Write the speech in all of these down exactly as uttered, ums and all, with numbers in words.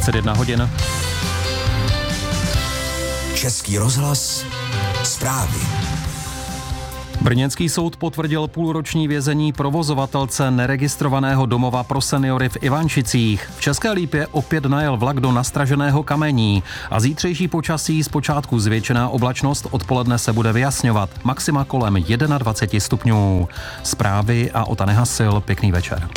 dvacet jedna hodin. Český rozhlas, zprávy. Brněnský soud potvrdil půlroční vězení provozovatelce neregistrovaného domova pro seniory v Ivančicích. V České Lípě opět najel vlak do nastraženého kamení a zítřejší počasí zpočátku zvětšená oblačnost odpoledne se bude vyjasňovat. Maxima kolem dvacet jedna stupňů. Zprávy a Ota Nehasil, pěkný večer.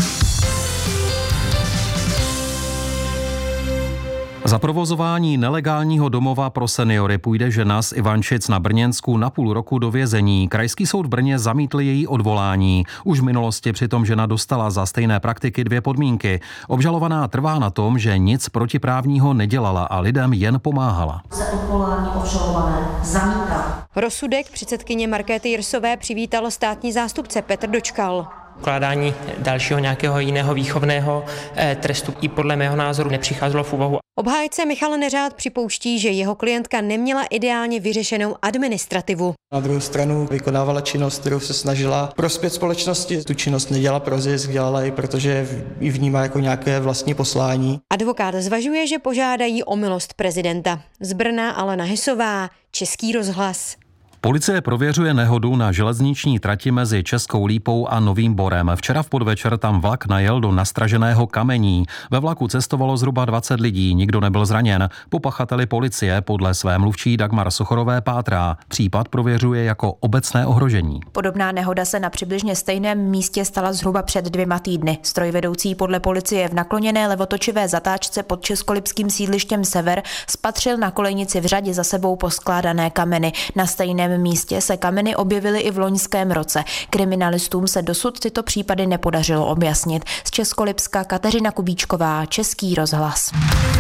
Za provozování nelegálního domova pro seniory půjde žena z Ivančic na Brněnsku na půl roku do vězení. Krajský soud v Brně zamítl její odvolání. Už v minulosti přitom žena dostala za stejné praktiky dvě podmínky. Obžalovaná trvá na tom, že nic protiprávního nedělala a lidem jen pomáhala. Za odvolání obžalované zamítá. Rozsudek předsedkyně Markéty Jirsové přivítal státní zástupce Petr Dočkal. Ukládání dalšího nějakého jiného výchovného eh, trestu i podle mého názoru nepřicházelo v úvahu. Obhájce Michal Neřád připouští, že jeho klientka neměla ideálně vyřešenou administrativu. Na druhou stranu vykonávala činnost, kterou se snažila prospět společnosti. Tu činnost nedělala pro zisk, dělala i protože ji vnímá jako nějaké vlastní poslání. Advokát zvažuje, že požádají o milost prezidenta. Z Brna Alena Hysová, Český rozhlas. Policie prověřuje nehodu na železniční trati mezi Českou Lípou a Novým Borem. Včera v podvečer tam vlak najel do nastraženého kamení. Ve vlaku cestovalo zhruba dvacet lidí, nikdo nebyl zraněn. Po pachateli policie podle své mluvčí Dagmar Sochorové pátrá. Případ prověřuje jako obecné ohrožení. Podobná nehoda se na přibližně stejném místě stala zhruba před dvěma týdny. Strojvedoucí podle policie v nakloněné levotočivé zatáčce pod českolipským sídlištěm Sever spatřil na kolejnici v řadě za sebou poskládané kameny. Na stejném místě se kameny objevily i v loňském roce. Kriminalistům se dosud tyto případy nepodařilo objasnit. Z Českolipska Kateřina Kubíčková, Český rozhlas.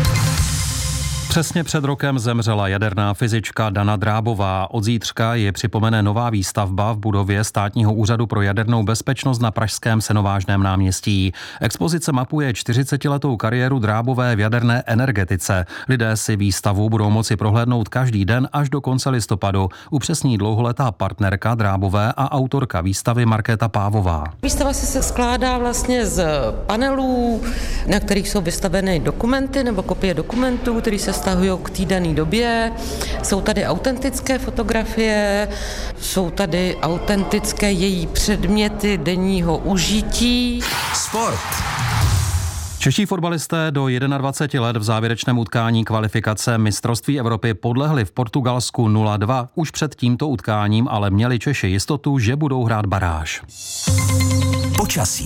Přesně před rokem zemřela jaderná fyzička Dana Drábová. Od zítřka je připomene nová výstavba v budově Státního úřadu pro jadernou bezpečnost na pražském Senovážném náměstí. Expozice mapuje čtyřicetiletou kariéru Drábové v jaderné energetice. Lidé si výstavu budou moci prohlédnout každý den až do konce listopadu, upřesní dlouholetá partnerka Drábové a autorka výstavy Markéta Pávová. Výstava se skládá vlastně z panelů, na kterých jsou vystaveny dokumenty nebo kopie dokumentů, které se vztahují k té dané době. Jsou tady autentické fotografie, jsou tady autentické její předměty denního užití. Sport. Čeští fotbalisté do dvaceti jedna let v závěrečném utkání kvalifikace mistrovství Evropy podlehli v Portugalsku nula dva. Už před tímto utkáním ale měli Češi jistotu, že budou hrát baráž. Počasí.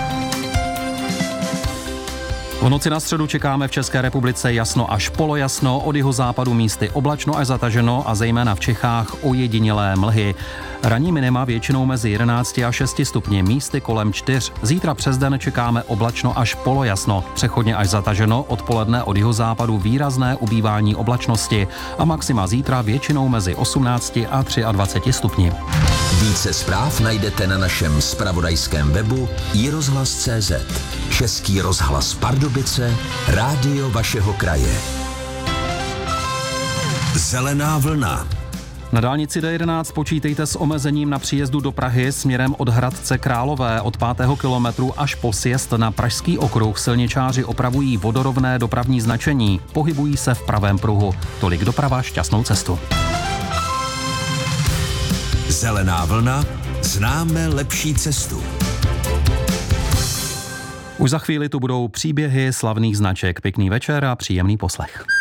V noci na středu čekáme v České republice jasno až polojasno, od jihozápadu místy oblačno až zataženo a zejména v Čechách ojedinělé mlhy. Ranní minima většinou mezi jedenácti a šesti stupni, místy kolem čtyř. Zítra přes den čekáme oblačno až polojasno, přechodně až zataženo, odpoledne od jihozápadu výrazné ubývání oblačnosti a maxima zítra většinou mezi osmnácti a dvaceti třemi stupni. Více zpráv najdete na našem zpravodajském webu i rozhlas tečka cé zet. Český rozhlas Pardubice, rádio vašeho kraje. Zelená vlna. Na dálnici D jedenáct počítejte s omezením na příjezdu do Prahy směrem od Hradce Králové. Od pátého kilometru až po sjezd na Pražský okruh silničáři opravují vodorovné dopravní značení. Pohybují se v pravém pruhu. Tolik doprava, šťastnou cestu. Zelená vlna, známe lepší cestu. Už za chvíli tu budou příběhy slavných značek. Pěkný večer a příjemný poslech.